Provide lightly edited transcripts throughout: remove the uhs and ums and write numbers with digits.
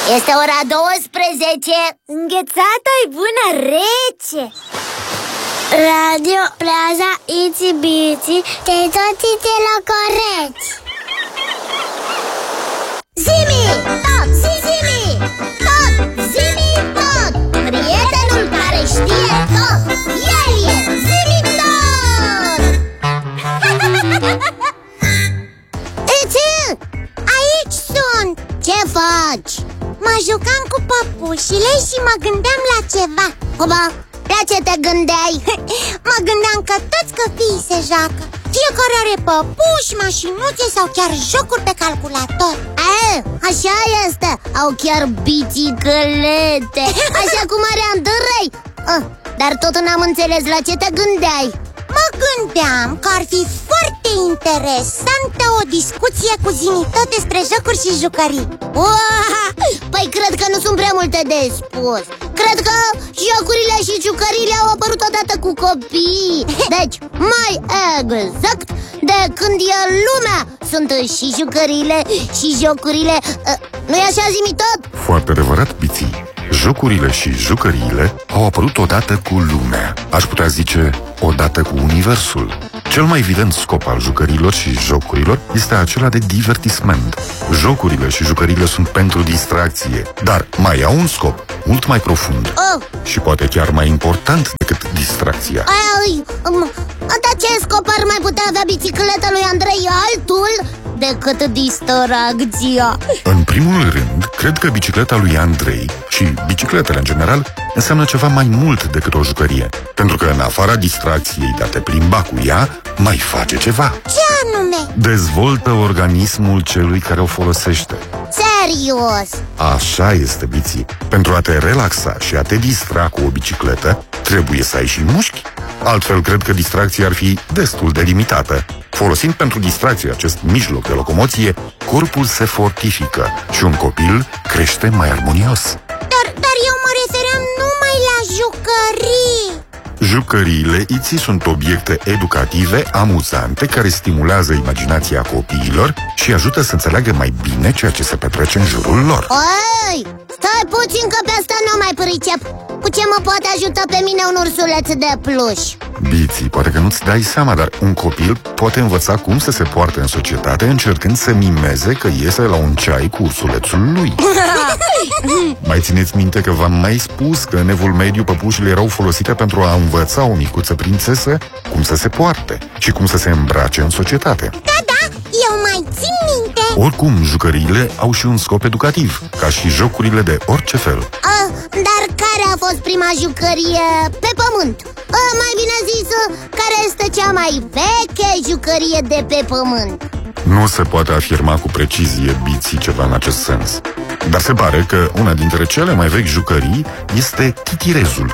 Este ora 12. Înghețata-i bună, rece. Radio Plaza Itsy Bitsy, te toți te locoreți. Zimi tot, zimi tot, zimi tot. Prietenul care știe tot, el e Zimi tot. Itsy, aici sunt. Ce faci? Mă jucam cu păpușile și mă gândeam la ceva. Cum? La ce te gândeai? Mă gândeam că toți copiii se joacă. Fiecare are păpuși, mașinuțe sau chiar jocuri pe calculator. Așa este. Au chiar biciclete, așa cum are Andrei. Dar tot n-am înțeles la ce te gândeai. Mă gândeam că ar fi foarte interesantă o discuție cu Zimi tot despre jocuri și jucării. Păi cred că nu sunt prea multe de spus. Cred că jocurile și jucăriile au apărut odată cu copiii. Deci, mai exact, de când e lumea, sunt și jucăriile și jocurile. Nu-i așa, Zimi tot? Foarte adevărat, Biții. Jocurile și jucăriile au apărut odată cu lumea. Aș putea zice, odată cu universul. Cel mai evident scop al jucărilor și jocurilor este acela de divertisment. Jocurile și jucăriile sunt pentru distracție, dar mai au un scop mult mai profund și poate chiar mai important decât distracția. Dar ce scop ar mai putea avea bicicleta lui Andrei altul decât distracția? În primul rând, cred că bicicleta lui Andrei și bicicletele în general înseamnă ceva mai mult decât o jucărie. Pentru că în afara distracției de a te plimba cu ea, mai face ceva. Ce anume? Dezvoltă organismul celui care o folosește. Serios? Așa este, Biții. Pentru a te relaxa și a te distra cu o bicicletă, trebuie să ai și mușchi. Altfel, cred că distracția ar fi destul de limitată. Folosind pentru distracție acest mijloc de locomoție, corpul se fortifică și un copil crește mai armonios. Dar eu mă refeream numai la jucării. Jucăriile Itsy sunt obiecte educative, amuzante, care stimulează imaginația copiilor și ajută să înțeleagă mai bine ceea ce se petrece în jurul lor. Stai puțin că pe asta nu mai pricep. Cu ce mă poate ajuta pe mine un ursuleț de pluș? Biții, poate că nu-ți dai seama, dar un copil poate învăța cum să se poarte în societate încercând să mimeze că iese la un ceai cu ursulețul lui. Mai țineți minte că v-am mai spus că în evul mediu păpușile erau folosite pentru a învăța o micuță prințesă cum să se poarte și cum să se îmbrace în societate. Da, eu mai țin minte. Oricum, jucăriile au și un scop educativ, ca și jocurile de orice fel. Dar care a fost prima jucărie pe pământ? Mai bine zis, care este cea mai veche jucărie de pe pământ? Nu se poate afirma cu precizie, Biții, ceva în acest sens. Dar se pare că una dintre cele mai vechi jucării este titirezul.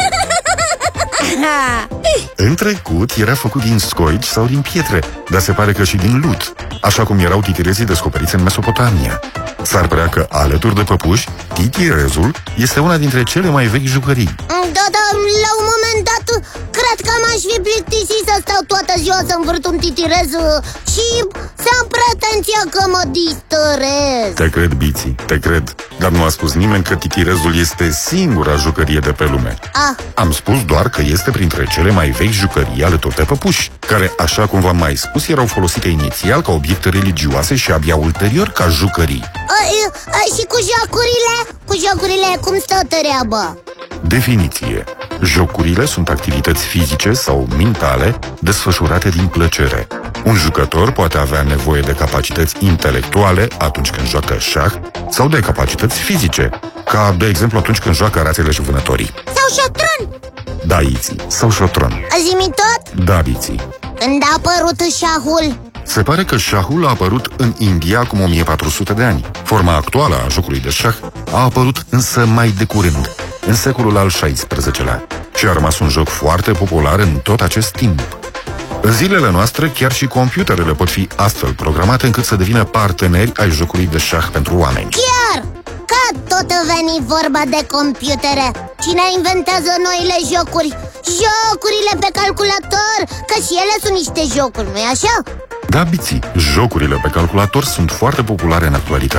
În trecut era făcut din scoici sau din pietre, dar se pare că și din lut, așa cum erau titirezii descoperiți în Mesopotamia. S-ar părea că, alături de păpuși, titirezul este una dintre cele mai vechi jucării. Da, la un moment dat, cred că m-aș fi plictisit să stau toată ziua să învârt un titirez și să am pretenția că mă distrez. Te cred, Biții, te cred. Dar nu a spus nimeni că titirezul este singura jucărie de pe lume. Am spus doar că este printre cele mai vechi jucării alături de păpuși, care, așa cum v-am mai spus, erau folosite inițial ca obiecte religioase și abia ulterior ca jucării. Și cu jocurile? Cu jocurile cum stă treaba? Definiție. Jocurile sunt activități fizice sau mentale desfășurate din plăcere. Un jucător poate avea nevoie de capacități intelectuale atunci când joacă șah sau de capacități fizice, ca, de exemplu, atunci când joacă rațele și vânătorii. Sau șotron. Da, Itsy, sau șotron. Zimi tot? Da, Biții. Când a apărut șahul? Se pare că șahul a apărut în India acum 1400 de ani. Forma actuală a jocului de șah a apărut însă mai de curând, în secolul al XVI-lea, și a rămas un joc foarte popular în tot acest timp. În zilele noastre, chiar și computerele pot fi astfel programate încât să devină parteneri ai jocului de șah pentru oameni. Chiar! Că tot veni vorba de computere. Cine inventează noile jocuri? Jocurile pe calculator, că și ele sunt niște jocuri, nu-i așa? Da, Biții, jocurile pe calculator sunt foarte populare în actualitate.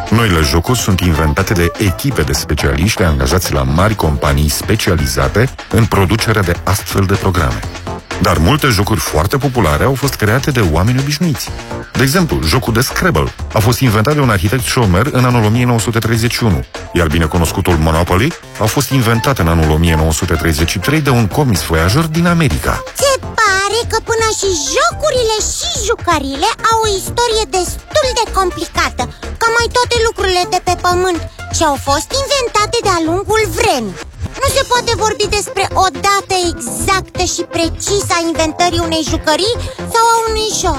Noile jocuri sunt inventate de echipe de specialiști angajați la mari companii specializate în producerea de astfel de programe. Dar multe jocuri foarte populare au fost create de oameni obișnuiți. De exemplu, jocul de Scrabble a fost inventat de un arhitect șomer în anul 1931, iar binecunoscutul Monopoly a fost inventat în anul 1933 de un comis voiajor din America. Se pare că până și jocurile și jucăriile au o istorie destul de complicată, ca mai toate lucrurile de pe pământ, și au fost inventate de-a lungul vremii. Nu se poate vorbi despre o dată exactă și precisă a inventării unei jucării sau a unui joc.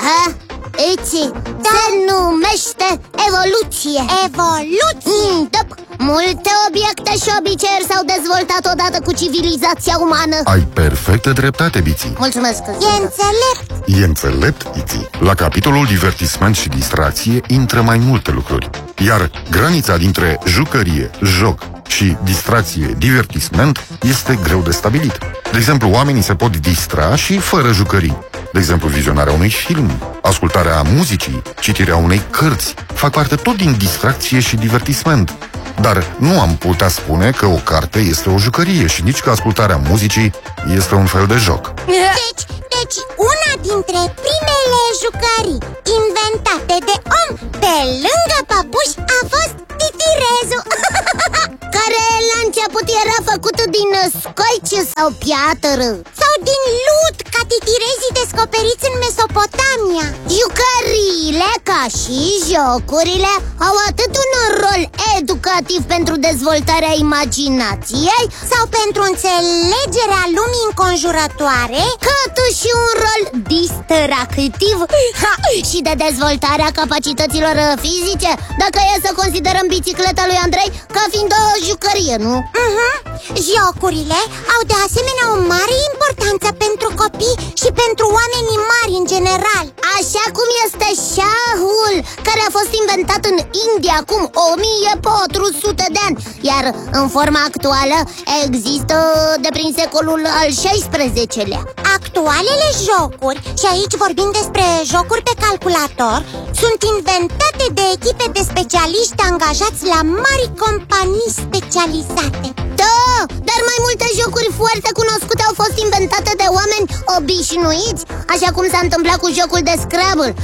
Iți, se numește evoluție. Evoluție? Multe obiecte și obiceiuri s-au dezvoltat odată cu civilizația umană. Ai perfectă dreptate, Biții. Mulțumesc. E înțelept. E înțelept, Iții. La capitolul divertisment și distracție intră mai multe lucruri. Iar granița dintre jucărie, joc și distracție, divertisment, este greu de stabilit. De exemplu, oamenii se pot distra și fără jucării. De exemplu, vizionarea unui film, ascultarea muzicii, citirea unei cărți, fac parte tot din distracție și divertisment. Dar nu am putea spune că o carte este o jucărie și nici că ascultarea muzicii este un fel de joc. Deci una dintre primele jucării inventate de om pe lângă păpuși a fost titirezul. Care la început era făcut din scoici sau piatră. Sau din lut, ca titirezii descoperiți în Mesopotamia. Jucăriile, ca și jocurile, au atât un rol educativ pentru dezvoltarea imaginației sau pentru înțelegerea lumii înconjurătoare, cât și un rol distractiv și de dezvoltarea capacităților fizice, dacă e să considerăm bicicleta lui Andrei ca fiind o jucărie, nu? Jocurile au de asemenea o mare importanță pentru copii și pentru oamenii mari în general. Așa cum este șahul, care a fost inventat în India acum 1400 de ani, iar în forma actuală există de prin secolul al XVI-lea. Actualele jocuri, și aici vorbim despre jocuri pe calculator, sunt inventate de echipe de specialiști angajați la mari companii specializate. Da, dar mai multe jocuri foarte cunoscute au fost inventate de oameni obișnuiți, așa cum s-a întâmplat cu jocul de Scrabble.